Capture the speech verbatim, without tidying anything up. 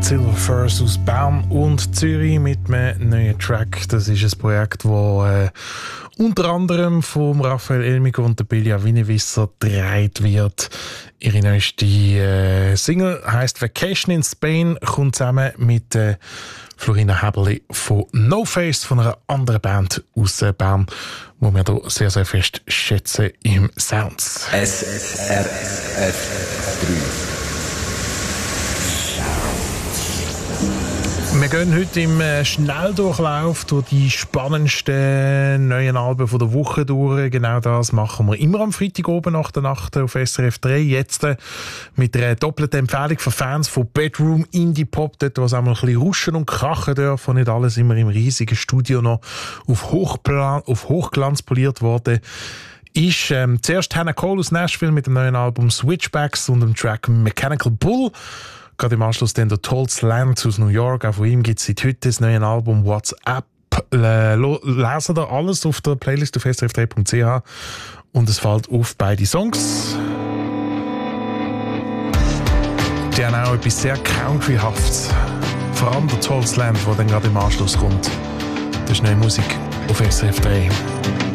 Silver First aus Bern und Zürich mit einem neuen Track. Das ist ein Projekt, das äh, unter anderem von Raphael Elmiger und der Bilja Winnewisser gedreht wird. Ihre neueste äh, Single heisst Vacation in Spain, kommt zusammen mit äh, Florina Häberli von No Face, von einer anderen Band aus äh, Bern, die wir hier sehr, sehr fest schätzen im Sounds. S R F drei. Wir gehen heute im Schnelldurchlauf durch die spannendsten neuen Alben von der Woche durch. Genau das machen wir immer am Freitag oben nach der Nacht auf S R F drei. Jetzt mit einer doppelten Empfehlung für Fans von Bedroom Indie Pop. Dort, wo es auch mal ein bisschen ruschen und krachen darf und nicht alles immer im riesigen Studio noch auf, Hochplan, auf Hochglanz poliert worden ist. Ähm, zuerst Hannah Cole aus Nashville mit dem neuen Album Switchbacks und dem Track Mechanical Bull. Gerade im Anschluss dann der Tulsa Lanz aus New York. Auch von ihm gibt es seit heute das neue Album WhatsApp. Äh, lesen da alles auf der Playlist auf s r f drei punkt c h und es fällt auf beide Songs. Die haben auch etwas sehr Country-haftes. Vor allem der Tulsa Lanz, der dann gerade im Anschluss kommt. Das ist neue Musik auf S R F drei.